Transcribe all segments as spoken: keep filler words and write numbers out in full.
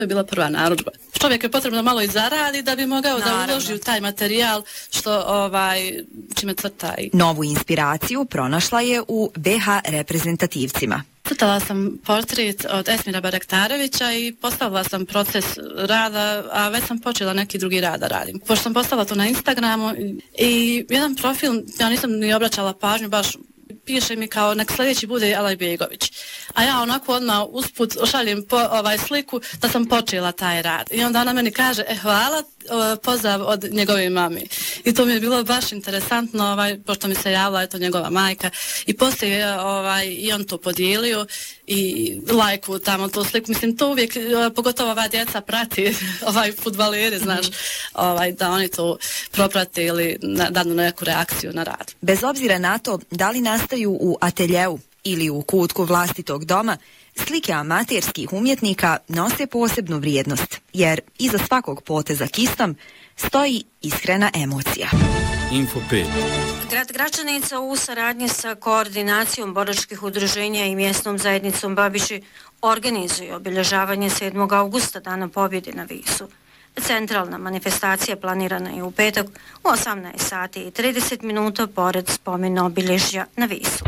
To je bila prva narudžba. Čovjek je potrebno malo i zaradi da bi mogao Naravno. da uloži u taj materijal što ovaj čime crta. Novu inspiraciju pronašla je u be ha reprezentativcima. Crtala sam portret od Esmira Barektarevića i postavila sam proces rada, a već sam počela neki drugi rad da radim. Pošto sam postavila to na Instagramu i jedan profil, ja nisam ni obraćala pažnju, baš piše mi kao nek sljedeći bude Alajbegović. A ja onako odmah usput ošaljem po, ovaj sliku da sam počela taj rad. I onda ona meni kaže, e hvala, pozdrav od njegove mami. I to mi je bilo baš interesantno, ovaj, pošto mi se javila, eto njegova majka. I poslije je ovaj, i on to podijelio i lajku tamo tu sliku. Mislim, to uvijek, pogotovo ova djeca prati, ovaj fudbaleri, znaš, ovaj, da oni to proprate ili danu neku reakciju na rad. Bez obzira na to da li nastaju u ateljeu ili u kutku vlastitog doma, slike amaterskih umjetnika nose posebnu vrijednost, jer iza svakog poteza kistom stoji iskrena emocija. Info pet. Grad Gračanica u saradnji sa koordinacijom boračkih udruženja i mjesnom zajednicom Babiši organizuje obilježavanje sedmog augusta, Dana pobjede na Visu. Centralna manifestacija planirana je u petak u osamnaest sati i trideset minuta pored spomena obilježja na Visu.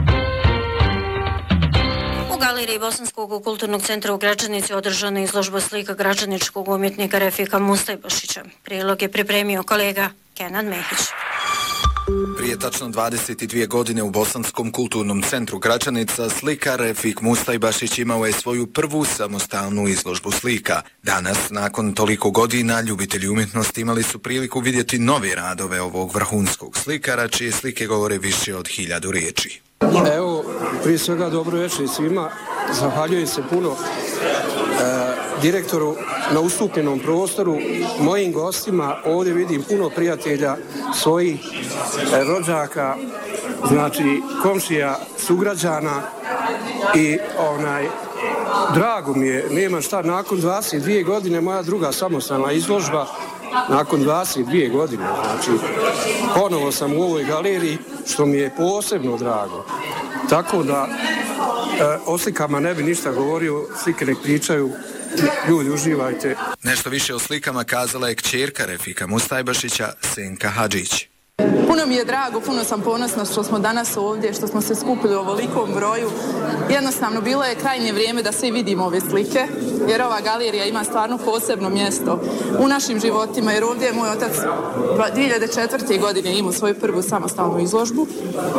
U galeriji Bosanskog kulturnog centra u Gračanici održana izložba slika gračaničkog umjetnika Refika Mustajbašića. Prilog je pripremio kolega Kenan Mehić. Prije tačno dvadeset dvije godine u Bosanskom kulturnom centru Gračanica slikar Refik Mustajbašić imao je svoju prvu samostalnu izložbu slika. Danas, nakon toliko godina, ljubitelji umjetnosti imali su priliku vidjeti nove radove ovog vrhunskog slikara, čije slike govore više od hiljadu riječi. Evo, prije svega dobro večer svima. Zahvaljujem se puno e, direktoru na ustupljenom prostoru, mojim gostima. Ovdje vidim puno prijatelja, svojih e, rođaka, znači komšija, sugrađana i onaj, drago mi je, nema šta, nakon dvadeset dvije godine moja druga samostalna izložba, nakon dvadeset dvije godine, znači ponovo sam u ovoj galeriji, što mi je posebno drago. Tako da e, o slikama ne bi ništa govorio, slike nek pričaju, ljudi uživajte. Nešto više o slikama kazala je kćerka Refika Mustajbašića, Senka Hadžić. Puno mi je drago, puno sam ponosna što smo danas ovdje, što smo se skupili u ovolikom broju. Jednostavno, bilo je krajnje vrijeme da svi vidimo ove slike, jer ova galerija ima stvarno posebno mjesto u našim životima, jer ovdje je moj otac dvije hiljade četvrte. godine imao svoju prvu samostalnu izložbu.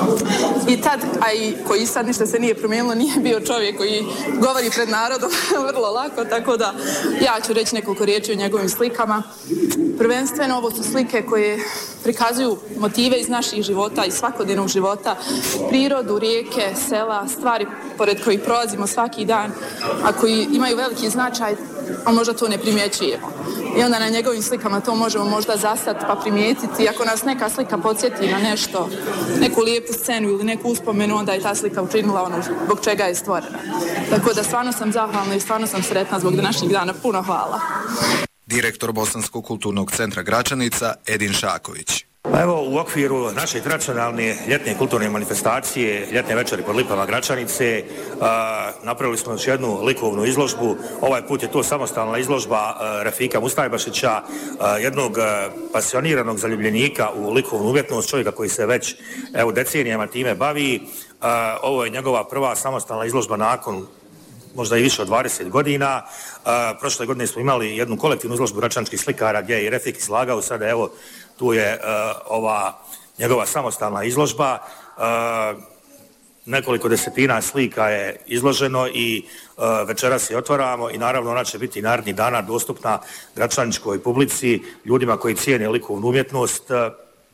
I tad, a i koji sad ništa se nije promijenilo, nije bio čovjek koji govori pred narodom vrlo lako, tako da ja ću reći nekoliko riječi o njegovim slikama. Prvenstveno, ovo su slike koje prikazuju motive iz naših života, iz svakodnevnog života, prirodu, rijeke, sela, stvari pored kojih prolazimo svaki dan, a koji imaju veliki značaj, a možda to ne primjećujemo. I onda na njegovim slikama to možemo možda zastati pa primijetiti. Ako nas neka slika podsjeti na nešto, neku lijepu scenu ili neku uspomenu, onda je ta slika učinila ono zbog čega je stvorena. Tako da stvarno sam zahvalna i stvarno sam sretna zbog današnjeg dana. Puno hvala. Direktor Bosanskog kulturnog centra Gračanica Edin Šaković. Pa evo, u okviru naše tradicionalne ljetne kulturne manifestacije, ljetne večeri pod lipama Gračanice, a, napravili smo još jednu likovnu izložbu. Ovaj put je to samostalna izložba a, Refika Mustajbašića, a, jednog a, pasioniranog zaljubljenika u likovnu umjetnost, čovjeka koji se već evo, decenijama time bavi. A, ovo je njegova prva samostalna izložba nakon možda i više od dvadeset godina. A, prošle godine smo imali jednu kolektivnu izložbu gračaničkih slikara gdje je i Refik izlagao, sada evo tu je uh, ova njegova samostalna izložba. Uh, nekoliko desetina slika je izloženo i uh, večeras je otvaramo i naravno ona će biti narednih dana dostupna gračaničkoj publici, ljudima koji cijene likovnu umjetnost. Uh,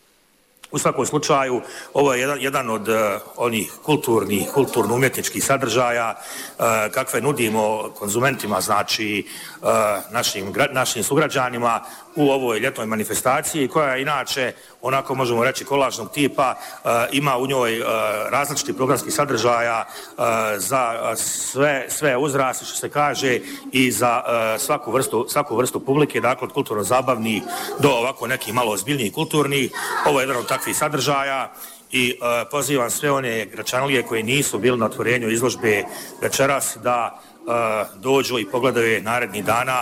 U svakom slučaju, ovo je jedan, jedan od uh, onih kulturnih, kulturno-umjetničkih sadržaja uh, kakve nudimo konzumentima, znači uh, našim, gra, našim sugrađanima u ovoj ljetnoj manifestaciji, koja je inače, onako možemo reći, kolažnog tipa, uh, ima u njoj uh, različiti programskih sadržaja uh, za uh, sve, sve uzrasti, što se kaže, i za uh, svaku, vrstu, svaku vrstu publike, dakle od kulturno-zabavnih do ovako nekih malo ozbiljnijih kulturnih. Ovo je jedan od takvih sadržaja i uh, pozivam sve one Gračanlije koji nisu bili na otvorenju izložbe večeras da dođu i pogledaju je narednih dana.